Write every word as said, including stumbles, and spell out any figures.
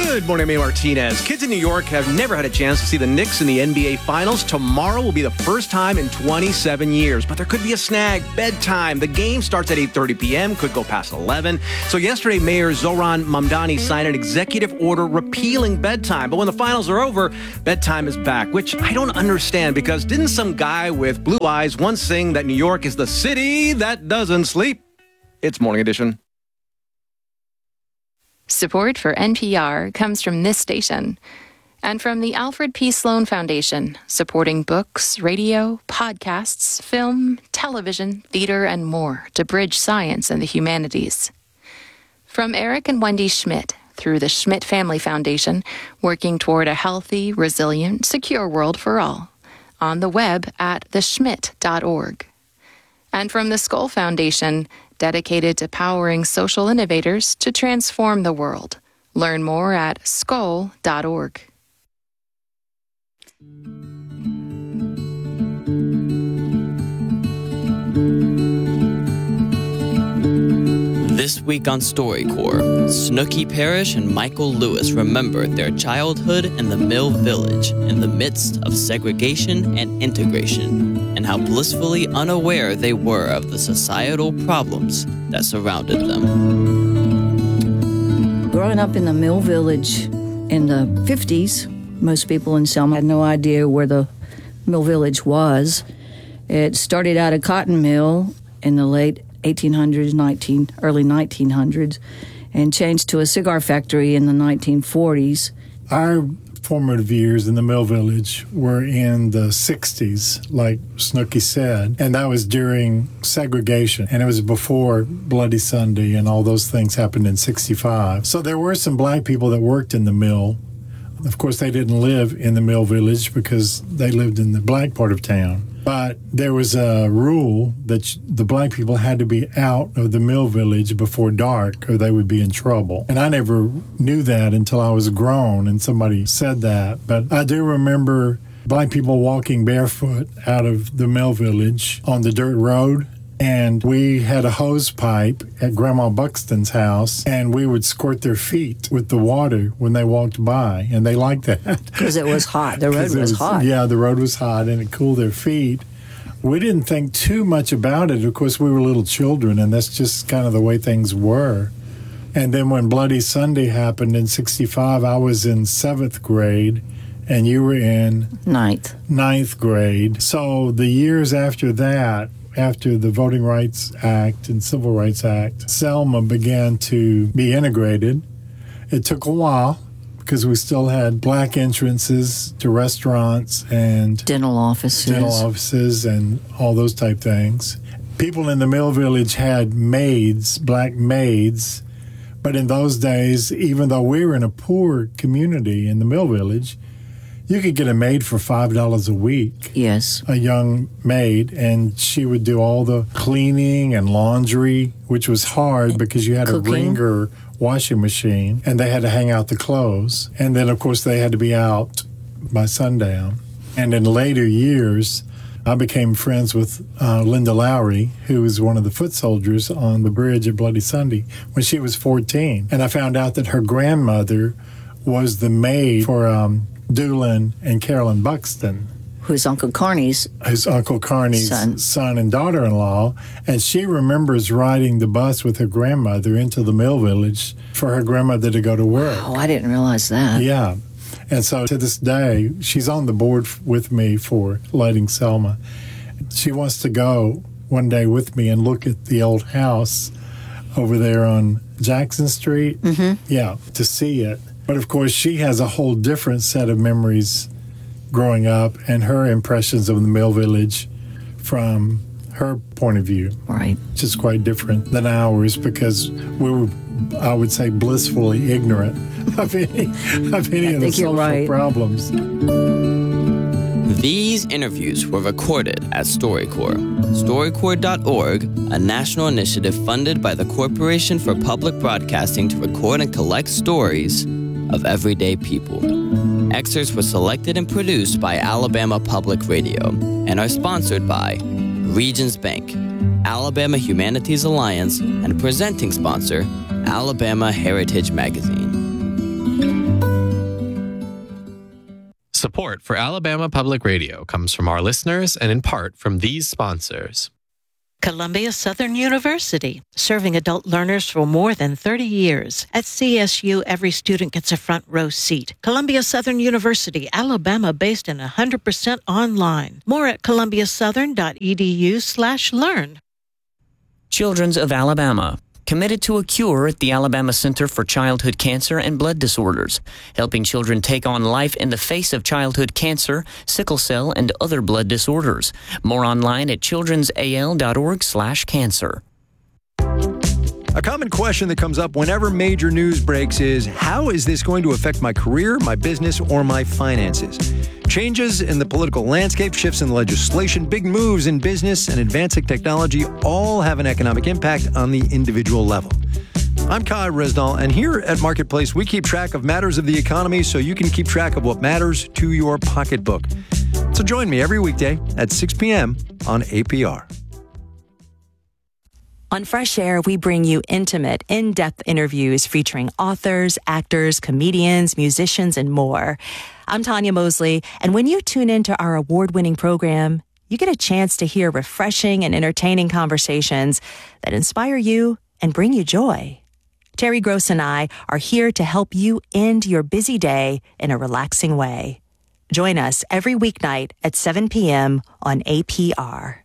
Good morning, I'm Martinez. Kids in New York have never had a chance to see the Knicks in the N B A Finals. Tomorrow will be the first time in twenty-seven years, but there could be a snag. Bedtime. The game starts at eight thirty p.m., could go past eleven. So yesterday, Mayor Zohran Mamdani signed an executive order repealing bedtime. But when the finals are over, bedtime is back, which I don't understand, because didn't some guy with blue eyes once sing that New York is the city that doesn't sleep? It's Morning Edition. Support for N P R comes from this station and from the Alfred P. Sloan Foundation, supporting books, radio, podcasts, film, television, theater, and more to bridge science and the humanities. From Eric and Wendy Schmidt, through the Schmidt Family Foundation, working toward a healthy, resilient, secure world for all, on the web at the schmidt dot org. And from the Skoll Foundation, dedicated to powering social innovators to transform the world. Learn more at skoll dot org. This week on StoryCorps, Snooki Parrish and Michael Lewis remember their childhood in the Mill Village in the midst of segregation and integration, and how blissfully unaware they were of the societal problems that surrounded them. Growing up in the Mill Village in the fifties, most people in Selma had no idea where the Mill Village was. It started out a cotton mill in the late eighteen hundreds, nineteen, early nineteen hundreds, and changed to a cigar factory in the nineteen forties. Our formative years in the Mill Village were in the sixties, like Snooki said, and that was during segregation, and it was before Bloody Sunday and all those things happened in sixty-five. So there were some black people that worked in the mill. Of course, they didn't live in the Mill Village because they lived in the black part of town. But there was a rule that the black people had to be out of the Mill Village before dark or they would be in trouble. And I never knew that until I was grown and somebody said that. But I do remember black people walking barefoot out of the Mill Village on the dirt road. And we had a hose pipe at Grandma Buxton's house, and we would squirt their feet with the water when they walked by, and they liked that. Because it was hot. The road was, was hot. Yeah, the road was hot, and it cooled their feet. We didn't think too much about it. Of course, we were little children, and that's just kind of the way things were. And then when Bloody Sunday happened in sixty-five, I was in seventh grade, and you were in? Ninth. Ninth grade. So the years after that, after the Voting Rights Act and Civil Rights Act, Selma began to be integrated. It took a while because we still had black entrances to restaurants and dental offices, dental offices and all those type things. People in the Mill Village had maids, black maids, but in those days, even though we were in a poor community in the Mill Village, you could get a maid for five dollars a week. Yes. A young maid, and she would do all the cleaning and laundry, which was hard because you had Cooking. a Ringer washing machine, and they had to hang out the clothes. And then, of course, they had to be out by sundown. And in later years, I became friends with uh, Linda Lowry, who was one of the foot soldiers on the bridge at Bloody Sunday when she was fourteen. And I found out that her grandmother was the maid for um, Doolin and Carolyn Buxton, who's Uncle Carney's his Uncle Carney's son. son and daughter-in-law, and she remembers riding the bus with her grandmother into the Mill Village for her grandmother to go to work. Oh, I didn't realize that. Yeah, and so to this day, she's on the board f- with me for Lighting Selma. She wants to go one day with me and look at the old house over there on Jackson Street. Mm-hmm. Yeah, to see it. But of course, she has a whole different set of memories growing up and her impressions of the Mill Village from her point of view. Right. Which is quite different than ours because we were, I would say, blissfully ignorant of any, of any of the social right. problems. These interviews were recorded at StoryCorps. StoryCorps dot org, a national initiative funded by the Corporation for Public Broadcasting to record and collect stories of everyday people. Excerpts were selected and produced by Alabama Public Radio and are sponsored by Regions Bank, Alabama Humanities Alliance, and presenting sponsor, Alabama Heritage Magazine. Support for Alabama Public Radio comes from our listeners and in part from these sponsors. Columbia Southern University, serving adult learners for more than thirty years. At C S U, every student gets a front row seat. Columbia Southern University, Alabama, based and one hundred percent online. More at columbiasouthern.edu slash learn. Children's of Alabama, committed to a cure at the Alabama Center for Childhood Cancer and Blood Disorders, helping children take on life in the face of childhood cancer, sickle cell, and other blood disorders. More online at childrensal.org slash cancer. A common question that comes up whenever major news breaks is, how is this going to affect my career, my business, or my finances? Changes in the political landscape, shifts in legislation, big moves in business, and advancing technology all have an economic impact on the individual level. I'm Kai Resnall, and here at Marketplace, we keep track of matters of the economy so you can keep track of what matters to your pocketbook. So join me every weekday at six p.m. on A P R. On Fresh Air, we bring you intimate, in-depth interviews featuring authors, actors, comedians, musicians, and more. I'm Tanya Mosley, and when you tune into our award-winning program, you get a chance to hear refreshing and entertaining conversations that inspire you and bring you joy. Terry Gross and I are here to help you end your busy day in a relaxing way. Join us every weeknight at seven p.m. on A P R.